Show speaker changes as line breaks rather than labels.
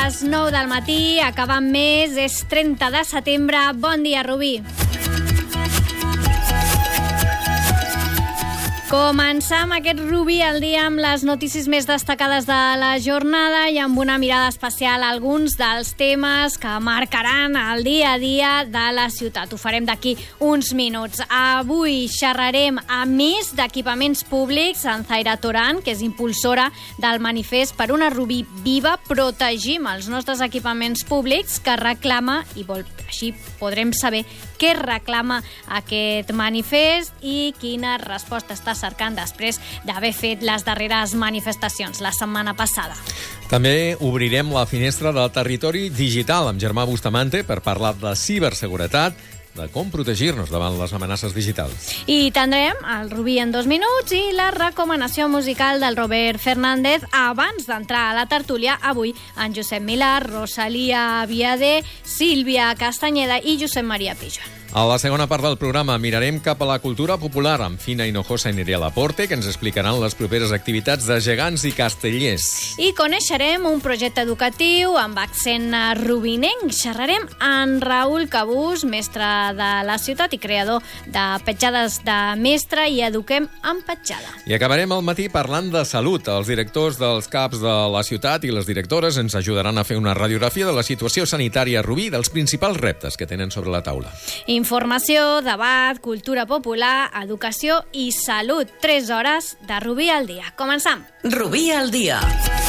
les 9 del matí, acabant mes, és 30 de setembre. Bon dia, Rubí. Començam aquest Rubí al dia amb les notícies més destacades de la jornada i amb una mirada especial a alguns dels temes que marcaran el dia a dia de la ciutat. Ho farem d'aquí uns minuts. Avui xerrarem a més d'equipaments públics amb Zaira Toran, que és impulsora del manifest per una Rubí viva. Protegim els nostres equipaments públics, que reclama, i així podrem saber què reclama aquest manifest i quina resposta està cercant després d'haver fet les darreres manifestacions la setmana passada.
També obrirem la finestra del territori digital amb Germà Bustamante per parlar de ciberseguretat, de com protegir-nos davant les amenaces digitals.
I tindrem el Rubí en 2 minuts i la recomanació musical del Robert Fernández abans d'entrar a la tertúlia. Avui en Josep Milà, Rosalia Viader, Sílvia Castanyeda i Josep Maria Pijon.
A la segona part del programa mirarem cap a la cultura popular amb Fina Hinojosa i Nerea Laporte, que ens explicaran les properes activitats de gegants i castellers.
I coneixerem un projecte educatiu amb accent rubinenc. Xerrarem amb Raül Cabús, mestre de la ciutat i creador de petjades de mestre, i eduquem amb petjada.
I acabarem el matí parlant de salut. Els directors dels CAPs de la ciutat i les directores ens ajudaran a fer una radiografia de la situació sanitària a Rubí i dels principals reptes que tenen sobre la taula.
Informació, debat, cultura popular, educació i salut. 3 hores de Rubí al dia. Començam.
Rubí al dia.